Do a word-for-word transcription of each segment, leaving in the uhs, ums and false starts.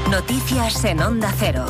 Noticias en Onda Cero.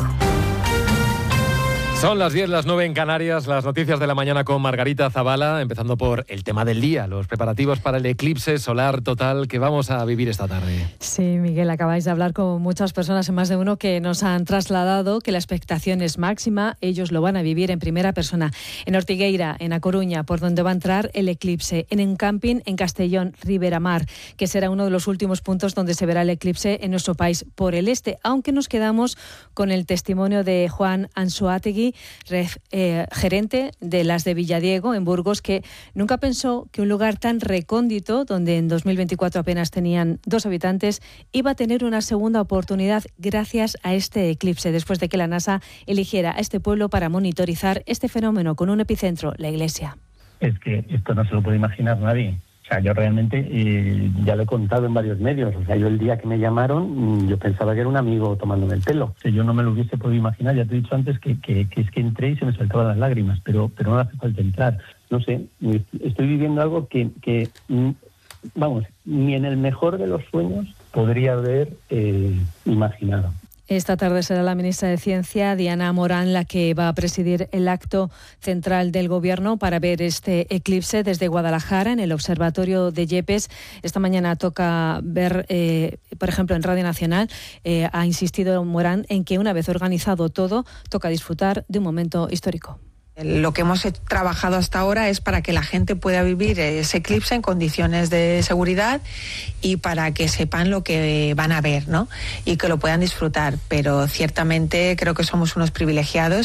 Son las diez, las nueve en Canarias, las noticias de la mañana con Margarita Zavala, empezando por el tema del día, los preparativos para el eclipse solar total que vamos a vivir esta tarde. Sí, Miguel, acabáis de hablar con muchas personas, en más de uno, que nos han trasladado que la expectación es máxima, ellos lo van a vivir en primera persona. En Ortigueira, en A Coruña, por donde va a entrar el eclipse, en un camping en Castellón, Ribera Mar, que será uno de los últimos puntos donde se verá el eclipse en nuestro país por el este, aunque nos quedamos con el testimonio de Juan Anzuategui, Ref, eh, gerente de las de Villadiego, en Burgos, que nunca pensó que un lugar tan recóndito, donde en dos mil veinticuatro apenas tenían dos habitantes, iba a tener una segunda oportunidad gracias a este eclipse, después de que la NASA eligiera a este pueblo para monitorizar este fenómeno con un epicentro, la iglesia. Es que esto no se lo puede imaginar nadie. O sea, yo realmente eh, ya lo he contado en varios medios. O sea, yo el día que me llamaron, yo pensaba que era un amigo tomándome el pelo. O sea, yo no me lo hubiese podido imaginar. Ya te he dicho antes que, que, que es que entré y se me saltaban las lágrimas, pero, pero no hace falta entrar. No sé, estoy viviendo algo que, que vamos, ni en el mejor de los sueños podría haber eh, imaginado. Esta tarde será la ministra de Ciencia, Diana Morán, la que va a presidir el acto central del Gobierno para ver este eclipse desde Guadalajara, en el Observatorio de Yepes. Esta mañana toca ver, eh, por ejemplo, en Radio Nacional, eh, ha insistido Morán en que una vez organizado todo, toca disfrutar de un momento histórico. Lo que hemos trabajado hasta ahora es para que la gente pueda vivir ese eclipse en condiciones de seguridad y para que sepan lo que van a ver, ¿no? Y que lo puedan disfrutar. Pero ciertamente creo que somos unos privilegiados